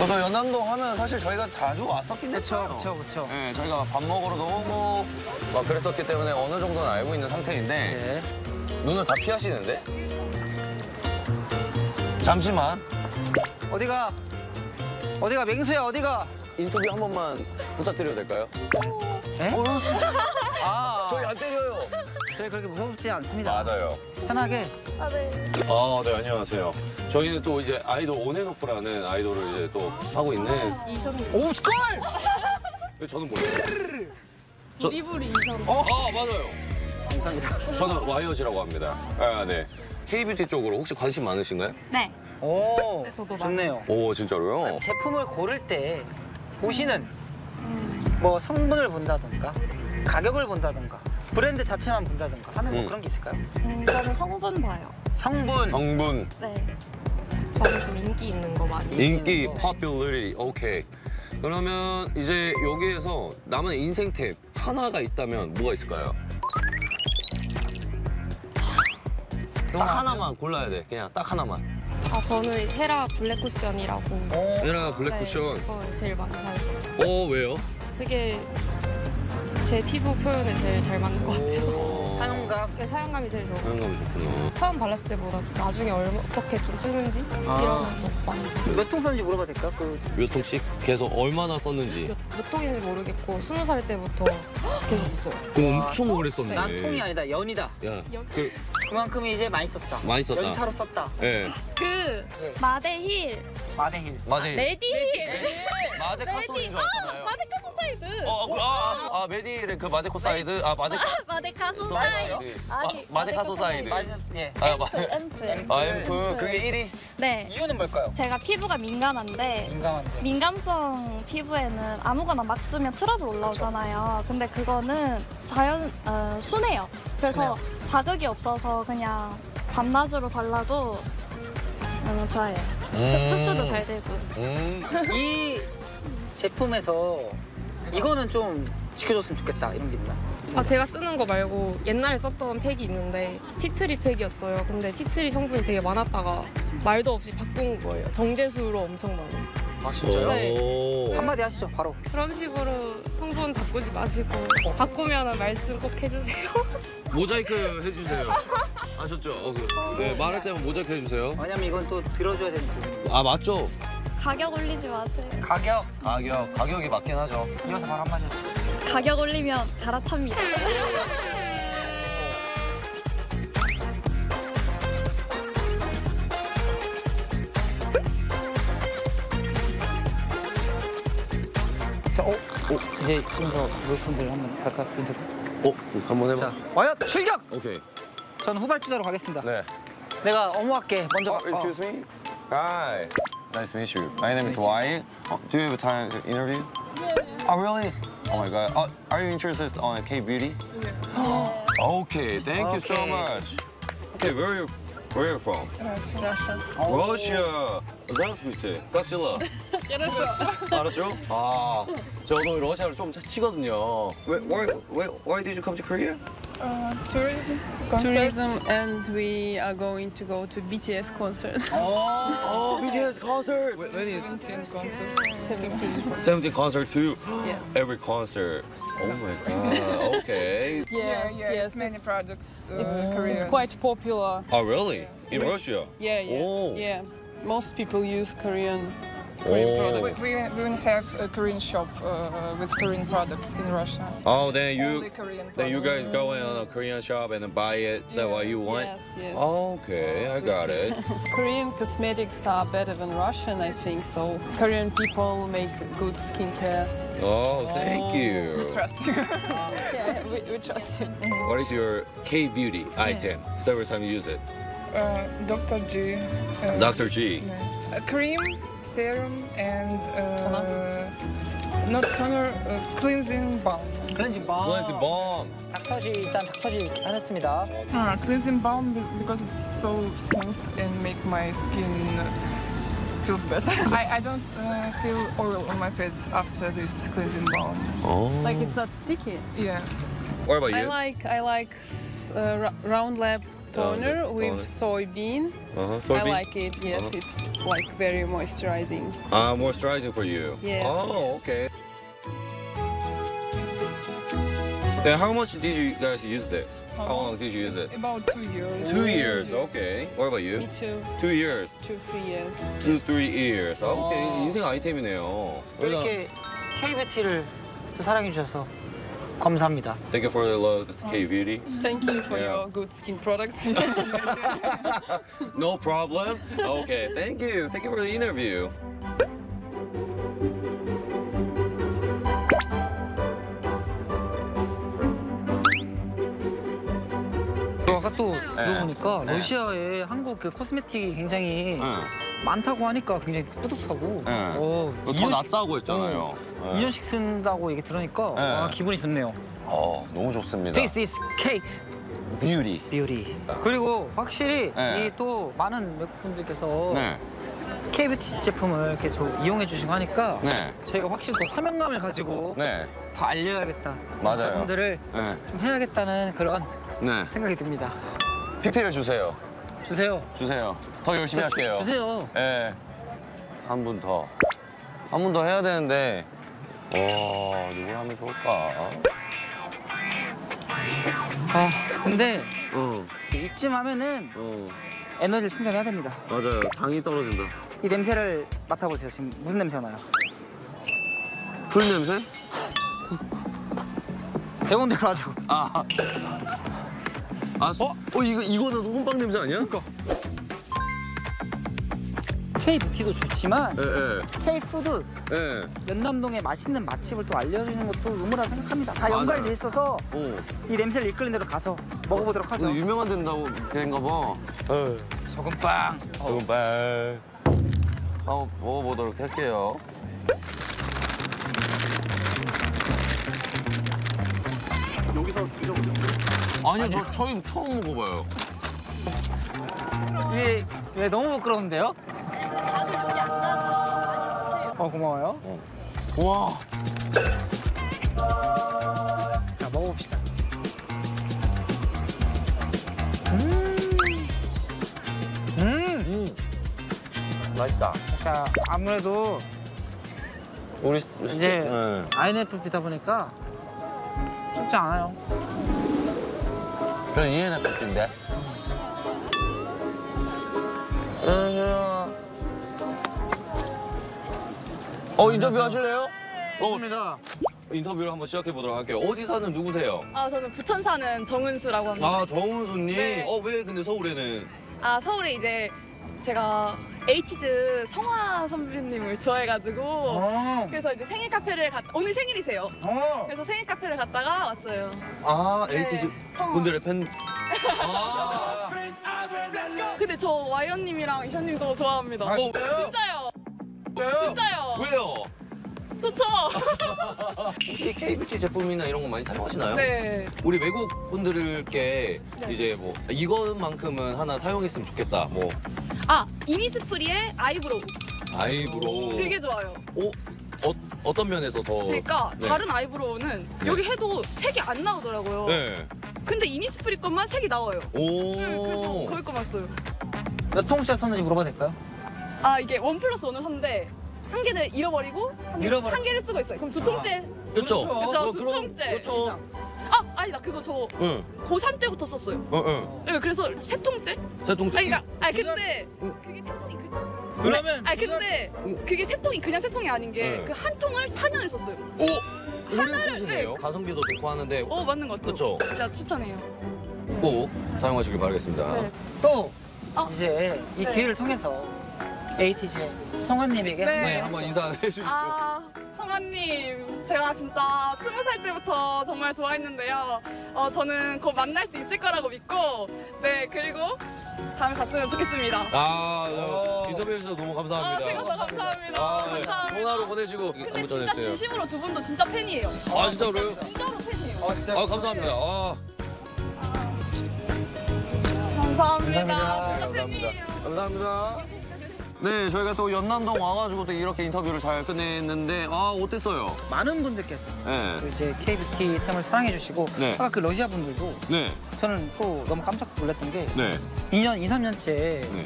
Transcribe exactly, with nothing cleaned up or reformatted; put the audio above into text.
저도 연남동 하면 사실 저희가 자주 왔었긴 했어요. 그렇죠, 그렇죠. 네, 저희가 밥 먹으러도 오고 막 그랬었기 때문에 어느 정도는 알고 있는 상태인데 네. 눈을 다 피하시는데? 잠시만. 어디가? 어디가? 맹수야, 어디가? 인터뷰 한 번만 부탁드려도 될까요? 에? 아, 저희 안 때려요. 저희 그렇게 무섭지 않습니다. 맞아요. 편하게. 아, 네. 아, 네, 안녕하세요. 저희는 또 이제 아이돌 온앤오프라는 아이돌을 이제 또 하고 있는. 이선우. 오, 스컬! 저는 몰라요. 저- 부리부리 이선우. 어, 아, 맞아요. 감사합니다. 저는 와이엇이라고 합니다. 아, 네. K뷰티 쪽으로 혹시 관심 많으신가요? 네. 오, 네, 저도 좋네요. 오, 진짜로요? 제품을 고를 때 보시는 뭐 성분을 본다던가 가격을 본다던가 브랜드 자체만 본다던가 하는 뭐 음. 그런 게 있을까요? 음, 저는 성분 봐요. 성분. 성분, 네. 저는 좀 인기 있는 거 많이. 인기, 거. popularity, 오케이. 그러면 이제 여기에서 남은 인생 탭 하나가 있다면 뭐가 있을까요? 딱 하나만 골라야 돼. 그냥 딱 하나만. 아, 저는 헤라 블랙 쿠션이라고. 어, 얘라 블랙 쿠션. 네, 그걸 제일 많이 사요. 어, 왜요? 그게 제 피부 표현에 제일 잘 맞는 것 같아요. 사용감. 네, 사용감이 제일 좋고. 사용감이 좋구나. 처음 발랐을 때보다 좀 나중에 얼마, 어떻게 좀 뜨는지 아. 이런 거 많이. 몇 통 썼는지 물어봐도 될까? 그 몇 통씩 계속 얼마나 썼는지. 몇, 몇 통인지 모르겠고 스무 살 때부터 계속 있어요. 그거 엄청 오래 썼네. 난 통이 아니다, 연이다. 야, 연- 그 그만큼이 이제 많이 썼다. 많이 썼다. 연차로 썼다. 예. 그 네. 마데힐. 마데힐. 마데 메디힐. 마데카솔인 줄 알았잖아요. 마데카 소사이드. 어, 그, 아, 아, 아, 메디의 그 마데코 사이드, 아, 마데 마데카 소사이드. 아, 마데카 소사이드. 맞았, 예. 아, 마, 앰프. 앰프. 아, 앰프 그게 일 위. 네. 이유는 뭘까요? 제가 피부가 민감한데 민감한데. 민감성 피부에는 아무거나 막 쓰면 트러블 올라오잖아요. 근데 그거는 자연 어, 순해요. 그래서 자극이 없어서 그냥 밤낮으로 발라도 너무 좋아요. 흡수도 잘 되고. 음. 이 제품에서 이거는 좀 지켜줬으면 좋겠다 이런 게 있나? 아, 제가 쓰는 거 말고 옛날에 썼던 팩이 있는데 티트리 팩이었어요. 근데 티트리 성분이 되게 많았다가 말도 없이 바꾼 거예요. 정제수로 엄청 많은. 아 진짜요? 네. 오. 한마디 하시죠 바로. 그런 식으로 성분 바꾸지 마시고 바꾸면 말씀 꼭 해주세요. 모자이크 해주세요. 아셨죠? 어, 그, 네, 말할 때만 모자이크 해주세요. 왜냐면 이건 또 들어줘야 되는 부분이고. 아, 맞죠? 가격 올리지 마세요. 가격 가격, 가격이 맞긴 하죠. 이어서 바로 한마디 하시죠. 가격 올리면 갈아탑니다. 자, 어? 어? 이제 좀 더 물품들 한번 갈까 인터뷰. 어, 한번 해봐. 자, 와요 출격! 오케이. 저는 후발주자로 가겠습니다. 네. 내가 어머할게 먼저. Oh, excuse me. Hi. Nice to meet you. My name is Wyatt. Oh, do you have time to interview? Yeah. Oh, really? Oh my God. Oh, are you interested on K beauty? Yeah. Okay. Thank you so Okay. much. Okay, where are you? Where are you from? Russia. Russia. Здравствуйте. Как дела? 알았죠? 아, 저도 러시아를 좀 치거든요. Where, where, where, why did you come to Korea? Uh, tourism, tourism, and we are going to go to B T S concert. Oh, B T S concert. When is seventeen concert. seventeen. seventeen concert too? Yes. Every concert. Oh my God. Okay. Yes, yeah, yes. it's many projects. Uh, It's, Korean. it's quite popular. Oh, really? In Yes. Russia? Yeah, yeah, Oh. yeah. Most people use Korean. Oh. Korean We, products. we, we even have a Korean shop uh, with Korean products in Russia. Oh, then you, Only Korean then you products. guys go in on a Korean shop and then buy it. That's what you want? Yes, yes. Okay, I got it. Korean cosmetics are better than Russian, I think. So Korean people make good skincare. Oh, thank you. Trust you. Yeah, we, we trust you. What is your K beauty item? It's the first time you use it. uh, Doctor G. Uh, Doctor G. A cream, serum, and uh, not toner, uh, cleansing balm. 클렌징 밤. Cleansing balm. 닥터지 일단 닥터지 하셨습니다. Uh, cleansing balm be- because it's so smooth and make my skin uh, feels better. I, I don't uh, feel oil on my face after this cleansing balm. Oh. Like it's not sticky. Yeah. What about I you? like I like s- uh, Ra- Round Lab toner Lab with toner. soybean. Uh-huh. I like it. Yes, Uh-huh. it's like very moisturizing. Ah, moisturizing for you. Yes, Oh, yes. okay. Then how much did you guys use this? How How long? long did you use it? About two years. Two years. Okay. What about you? Me too. Two years. Two, three years. Two, three years. 아, 오케이. 어. 인생 아이템이네요. 이렇게 K뷰티를 또 사랑해 주셔서 감사합니다. Thank you for the love, K-Beauty. Thank you for Yeah. your good skin products. No problem. Okay, thank you. Thank you for the interview. 아까 또 들어보니까 네. 러시아에 한국 그 코스메틱이 굉장히 응. 많다고 하니까 굉장히 뿌듯하고 네. 어, 더 이년씩- 낫다고 했잖아요. 네. 이 년씩 쓴다고 얘기 들으니까 네. 아, 기분이 좋네요. 어, 너무 좋습니다. This is K 뷰티. 뷰티. 그리고 확실히 네. 이 또 많은 외국분들께서 네. K 뷰티 제품을 이렇게 좀 이용해 주시고 하니까 네. 저희가 확실히 또 사명감을 가지고 네. 더 알려야겠다. 맞아요. 제품들을 네. 좀 해야겠다는 그런 네. 생각이 듭니다. 피피를 주세요. 주세요. 주세요. 더 열심히 주- 할게요. 주세요. 예. 한 분 더. 한 분 더 해야 되는데. 와, 누굴 하면 좋을까? 아 근데 어, 이쯤 하면은 어. 에너지를 충전해야 됩니다. 맞아요. 당이 떨어진다. 이 냄새를 맡아보세요. 지금 무슨 냄새가 나요? 풀 냄새? 배운 대로 하죠. 아. 아, 어? 어, 이거, 이거는 혼빵 냄새 아니야? 그니까. K 뷰티도 좋지만 예, K 푸드 예. 예. 연남동의 맛있는 맛집을 또 알려주는 것도 의무라 생각합니다. 다 연관이 돼 있어서 어. 이 냄새를 이끌는 대로 가서 먹어보도록 하죠. 근데 유명한 된다고 된가 봐. 소금빵. 소금빵. 한번 먹어보도록 할게요. 여기서 드셔보셨어요? 아니요, 저 저희 처음 먹어봐요. 이게 왜 너무 부끄러운데요? 어 고마워요. 와. 자 먹어봅시다. 음. 음. 음. 맛있다. 자 아무래도 우리 이제 네. 아이엔에프피다 보니까 쉽지 않아요. 그건 이엔에프피인데. 어 인터뷰 하실래요? 어 좋습니다. 인터뷰를 한번 시작해 보도록 할게요. 어디 사는 누구세요? 아, 저는 부천 사는 정은수라고 합니다. 아 정은수님. 네. 어 왜 근데 서울에는? 아, 서울에 이제 제가 에이티즈 성화 선배님을 좋아해가지고 어. 그래서 이제 생일 카페를 갔 오늘 생일이세요. 어. 그래서 생일 카페를 갔다가 왔어요. 아 네, 에이티즈 성화. 분들의 팬. 아. 근데 저 와이언님이랑 이샤님도 좋아합니다. 아, 어, 진짜요? 진짜요? 왜요? 좋죠? 혹시 K뷰티 제품이나 이런 거 많이 사용하시나요? 네. 우리 외국 분들께 네. 이제 뭐 이것만큼은 하나 사용했으면 좋겠다. 뭐 아, 이니스프리의 아이브로우. 아이브로우. 되게 좋아요. 어, 어 어떤 면에서 더? 그러니까 네. 다른 아이브로우는 여기 해도 색이 안 나오더라고요. 네. 근데 이니스프리 것만 색이 나와요. 오. 네, 그래서 거기 것만 써요. 몇 통씩 썼는지 물어봐도 될까요? 아, 이게 원 플러스 원을 하는데 한 개를 잃어버리고 한, 개, 잃어버려. 한 개를 쓰고 있어요. 그럼 두 통째. 그렇죠. 그렇죠. 어, 두 그럼, 통째. 그렇죠. 이상. 아, 아니다. 그거 저 응. 고삼 때부터 썼어요. 어, 어. 네, 그래서 세 통째? 세 통째. 아니, 그러니까, 아니 근데 응. 그게 세 통이 그. 그러면 아니 근데 그게 세 통이 그냥 세 통이 아닌 게 네. 그 한 통을 사 년을 썼어요. 오. 하나를- 쓰시네요. 네. 가성비도 좋고 하는데 어, 맞는 것 같아요. 그쵸. 진짜 추천해요. 꼭 사용하시길 바라겠습니다. 네. 또 어. 이제 이 네. 기회를 통해서 에이티즈 성환님에게 네. 네, 한마디 한번 하시죠. 인사해 주시죠. 아, 성아님, 제가 진짜 스무 살 때부터 정말 좋아했는데요. 어, 저는 곧 만날 수 있을 거라고 믿고, 네, 그리고 다음에 봤으면 좋겠습니다. 아, 오. 인터뷰해 주셔서 너무 아, 감사합니다. 제가 더 감사합니다. 아, 네. 감사합니다. 좋은 하루 보내시고 근데 한번 진짜 전해주세요. 진심으로 두 분도 진짜 팬이에요. 아, 진짜로요? 진짜, 진짜로 팬이에요. 어, 진짜. 아, 감사합니다. 아, 감사합니다. 감사합니다. 진짜 팬이에요. 감사합니다. 네, 저희가 또 연남동 와가지고 또 이렇게 인터뷰를 잘 끝냈는데 아, 어땠어요? 많은 분들께서 네. 또 이제 K뷰티 템을 사랑해 주시고 네. 아까 그 러시아 분들도 네, 저는 또 너무 깜짝 놀랐던 게 네. 이 년, 이, 삼 년째 네.